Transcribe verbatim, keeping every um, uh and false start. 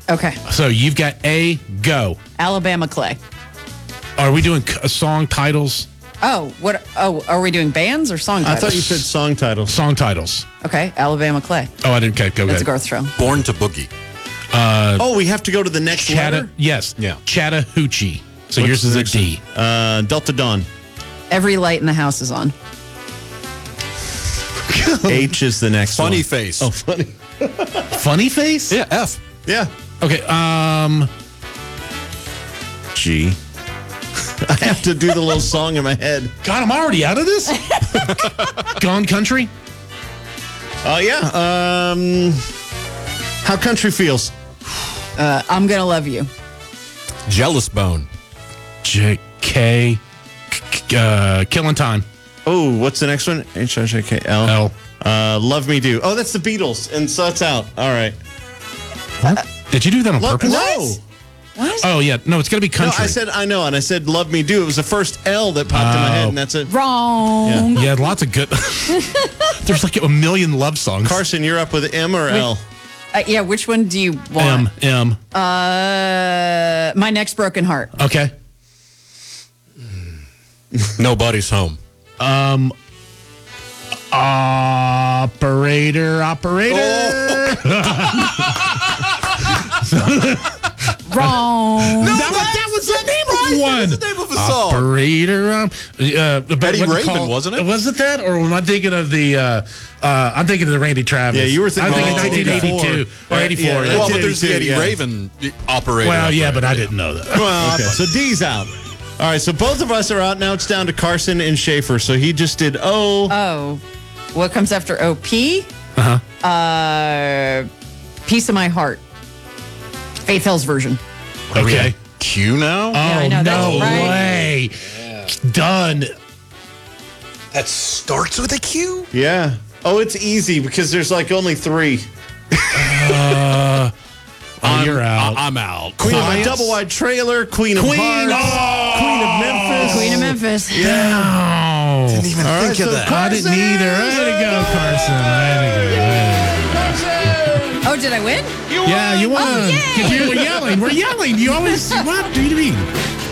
Okay. So you've got A, go. Alabama Clay. Are we doing c- song titles? Oh, what? Oh, are we doing bands or song I titles? thought you said song titles. Song titles. Okay, Alabama Clay. Oh, I didn't. Okay, go That's a ahead. Garth Show. Born to Boogie. Oh, we have to go to the next Chatta, letter? yes. Yeah. Chattahoochee. So What's yours the is a next D. Uh, Delta Dawn. Every light in the house is on. H is the next Funny one. face. Oh, funny. Funny face? Yeah, F. Yeah. Okay. Um. G. I have to do the little song in my head. God, I'm already out of this. Gone Country. Oh, yeah. Um, How Country Feels. Uh, I'm gonna love you. Jealous Bone. J K. K- Uh, Killing Time. Oh, what's the next one? H I J K L. L. Uh, Love Me Do. Oh, that's the Beatles. And so it's out. All right. What? Did you do that on Lo- purpose? no. What? Oh yeah. No, it's gonna be No, country. I said, I know. And I said, Love Me Do. It was the first L that popped in my head. Oh. And that's it. Wrong. Yeah, lots of good. There's like a million love songs. Carson, you're up with M or L? Uh, yeah, which one do you M want? M. Uh, My Next Broken Heart. Okay. Nobody's Home. Um. Operator. Operator. Wrong. that, was, that was the name of one. That's the name of a song. Operator. Um, uh, but Eddie what's it Raven, called? wasn't it? Was it that, or am I thinking of the? Uh, uh, I'm thinking of the Randy Travis. Yeah, you were thinking I'm thinking of nineteen eighty-two or Yeah, eighty-four. yeah, Yeah. Well, but there's the Eddie yeah. Raven operator. Well, yeah, operator. but I didn't know that. Well, okay. So D's out. All right, so both of us are out. Now it's down to Carson and Schaefer. So he just did O. Oh, what comes after O P? Uh-huh. Uh, Piece of My Heart. Faith Hill's version. Okay. Q now? Oh, I know, that's no right. way. Done. That starts with a Q? Yeah. Oh, it's easy because there's like only three. Uh, oh, you're out. I- I'm out. Queen of a Clients? double wide trailer, Queen of Queen. Hearts, Oh! Queen of Memphis. Queen of Memphis. Yeah. Didn't even All think right, of so that. I didn't either. Way to go, Carson. Way to go. Oh, did I win? Yeah, you won. Oh, yay! Because you were yelling. We're yelling. You always, what do you mean?